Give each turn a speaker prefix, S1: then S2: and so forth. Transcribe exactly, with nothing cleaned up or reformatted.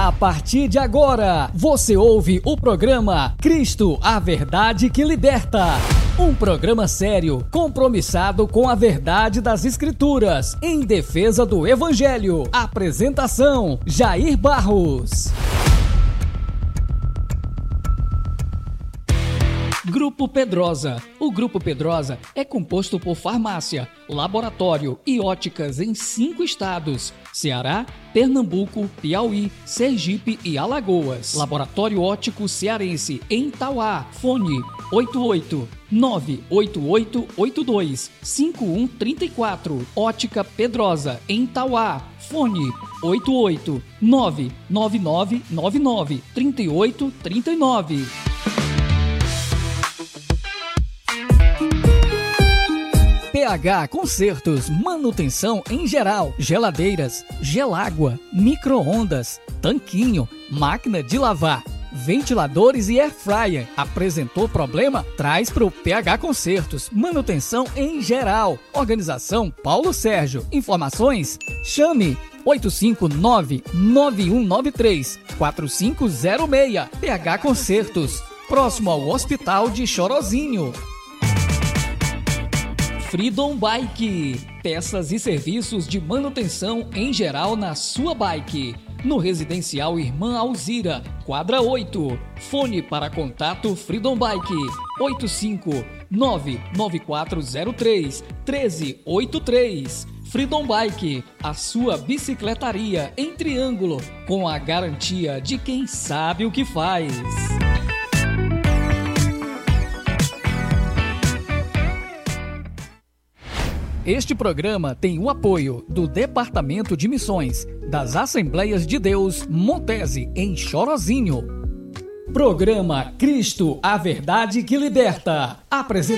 S1: A partir de agora, você ouve o programa Cristo, a Verdade que Liberta. Um programa sério, compromissado com a verdade das Escrituras, em defesa do Evangelho. Apresentação: Jair Barros. Grupo Pedrosa. O Grupo Pedrosa é composto por farmácia, laboratório e óticas em cinco estados: Ceará, Pernambuco, Piauí, Sergipe e Alagoas. Laboratório Óptico Cearense em Tauá. Fone oito oito nove oito oito oito dois cinco um três quatro. Ótica Pedrosa em Tauá. Fone oito oito nove nove nove nove nove três oito três nove. P H Concertos, manutenção em geral, geladeiras, gelágua, micro-ondas, tanquinho, máquina de lavar, ventiladores e air fryer. Apresentou problema? Traz para o P H Concertos, manutenção em geral. Organização Paulo Sérgio. Informações? Chame oito cinco nove nove um nove três quatro cinco zero seis. P H Concertos, próximo ao Hospital de Chorozinho. Freedom Bike, peças e serviços de manutenção em geral na sua bike. No Residencial Irmã Alzira, quadra oito. Fone para contato Freedom Bike, oito cinco nove nove quatro zero três um três oito três. Freedom Bike, a sua bicicletaria em Triângulo, com a garantia de quem sabe o que faz. Este programa tem o apoio do Departamento de Missões das Assembleias de Deus Montese, em Chorozinho. Programa Cristo, a Verdade que Liberta. Apresentação.